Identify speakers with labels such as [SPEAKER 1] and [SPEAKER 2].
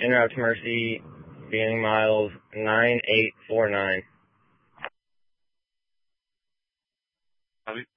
[SPEAKER 1] En route to Mercy, beginning miles 9849.
[SPEAKER 2] Copy.